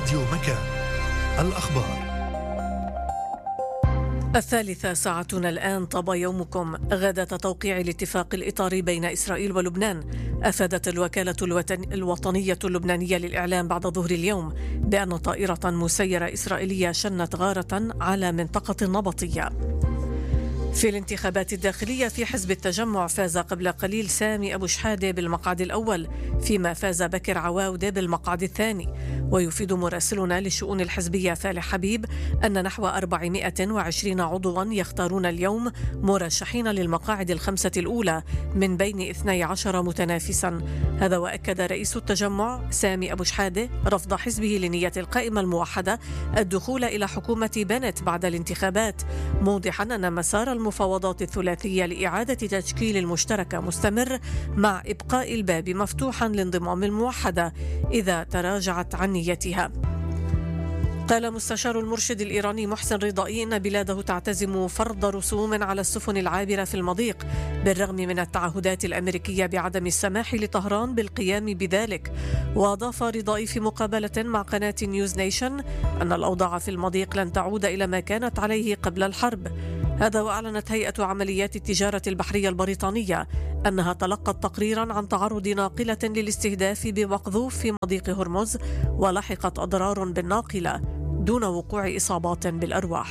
راديو مكان. الأخبار 3 ساعتنا الآن. طاب يومكم. غدا توقيع الاتفاق الإطاري بين إسرائيل ولبنان. أفادت الوكالة الوطنية اللبنانية للإعلام بعد ظهر اليوم بأن طائرة مسيرة إسرائيلية شنت غارة على منطقة النبطية. في الانتخابات الداخلية في حزب التجمع فاز قبل قليل سامي أبو شحادة بالمقعد الأول، فيما فاز بكر عواودة بالمقعد الثاني. ويفيد مراسلنا للشؤون الحزبية فالح حبيب أن نحو 420 عضوا يختارون اليوم مرشحين للمقاعد الخمسة الأولى من بين 12 متنافسا. هذا وأكد رئيس التجمع سامي أبو شحادة رفض حزبه لنية القائمة الموحدة الدخول إلى حكومة بنت بعد الانتخابات، موضحا أن مسار المفاوضات الثلاثية لإعادة تشكيل المشتركة مستمر، مع إبقاء الباب مفتوحا لانضمام الموحدة إذا تراجعت عن نيتها. قال مستشار المرشد الإيراني محسن رضائي إن بلاده تعتزم فرض رسوم على السفن العابرة في المضيق بالرغم من التعهدات الأمريكية بعدم السماح لطهران بالقيام بذلك. وأضاف رضائي في مقابلة مع قناة نيوز نيشن أن الأوضاع في المضيق لن تعود إلى ما كانت عليه قبل الحرب. هذا وأعلنت هيئة عمليات التجارة البحرية البريطانية أنها تلقت تقريرا عن تعرض ناقلة للاستهداف بمقذوف في مضيق هرمز، ولحقت أضرار بالناقلة دون وقوع إصابات بالأرواح.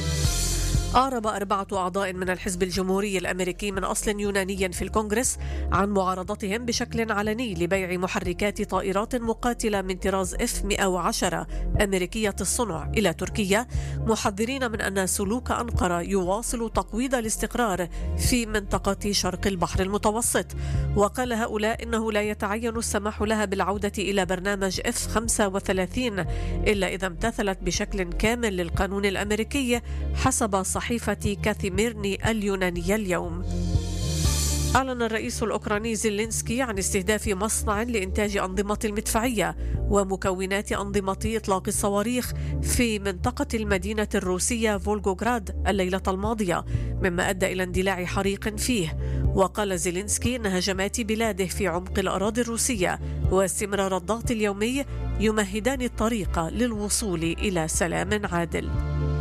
أعرب 4 أعضاء من الحزب الجمهوري الأمريكي من أصل يوناني في الكونغرس عن معارضتهم بشكل علني لبيع محركات طائرات مقاتلة من طراز F-110 أمريكية الصنع إلى تركيا، محذرين من أن سلوك أنقرة يواصل تقويض الاستقرار في منطقة شرق البحر المتوسط. وقال هؤلاء إنه لا يتعين السماح لها بالعودة إلى برنامج F-35 إلا إذا امتثلت بشكل كامل للقانون الأمريكي، حسب صحيفة كاثيميرني اليونانية اليوم. أعلن الرئيس الأوكراني زيلينسكي عن استهداف مصنع لإنتاج أنظمة المدفعية ومكونات أنظمة إطلاق الصواريخ في منطقة المدينة الروسية فولغوغراد الليلة الماضية، مما أدى إلى اندلاع حريق فيه. وقال زيلينسكي أن هجمات بلاده في عمق الأراضي الروسية واستمرار الضغط اليومي يمهدان الطريق للوصول إلى سلام عادل.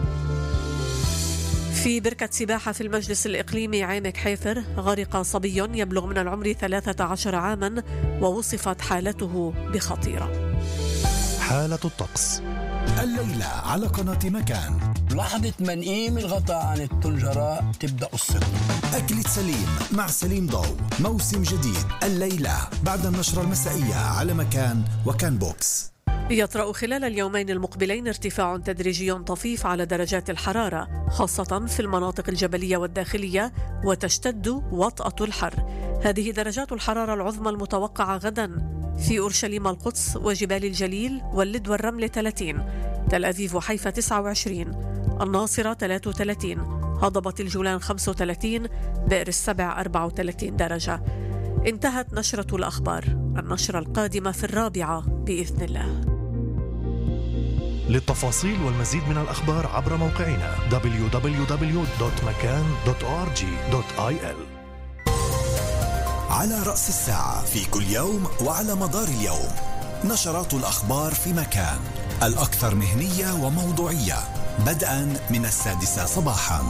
في بركة سباحة في المجلس الإقليمي عامك حيفر غرق صبي يبلغ من العمر 13 عاما ووصفت حالته بخطيرة. حالة الطقس الليلة على قناة مكان. لحظة منقيم الغطاء عن الطنجرة تبدأ قصتنا. أكلة سليم مع سليم ضو، موسم جديد الليلة بعد النشرة المسائية على مكان وكان بوكس. يطرأ خلال اليومين المقبلين ارتفاع تدريجي طفيف على درجات الحرارة، خاصة في المناطق الجبلية والداخلية، وتشتد وطأة الحر. هذه درجات الحرارة العظمى المتوقعة غدا في أورشليم القدس وجبال الجليل واللد والرمل 30، تل أبيب وحيفا 29، الناصرة 33، هضبة الجولان 35، بئر السبع 34 درجة. انتهت نشرة الأخبار. النشرة القادمة في 4 بإذن الله. للتفاصيل والمزيد من الأخبار عبر موقعنا www.makan.org.il. على رأس الساعة في كل يوم وعلى مدار اليوم نشرات الأخبار في مكان، الأكثر مهنية وموضوعية، بدءا من 6 صباحا.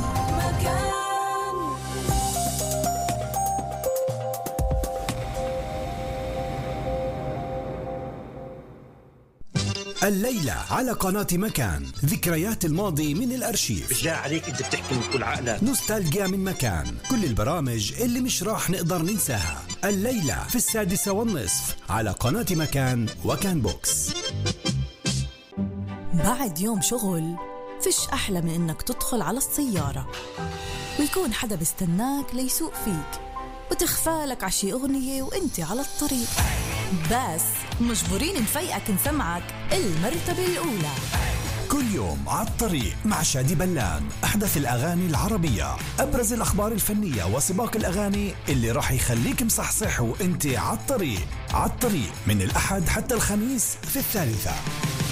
الليلة على قناة مكان، ذكريات الماضي من الأرشيف. مش جاي عليك انت بتحكي من كل عقلك. نوستالجيا من مكان، كل البرامج اللي مش راح نقدر ننساها. الليلة في 6:30 على قناة مكان وكان بوكس. بعد يوم شغل فيش أحلى من إنك تدخل على السيارة ويكون حدا بيستناك ليسوق فيك وتخفالك عشي أغنية وإنتي على الطريق، بس مجبورين نفيقك نسمعك المرتبة الأولى. كل يوم على الطريق مع شادي بلان، أحدث الأغاني العربية، أبرز الأخبار الفنية وسباق الأغاني اللي راح يخليك مصحصح وإنتي على الطريق. على الطريق من الأحد حتى الخميس في 3.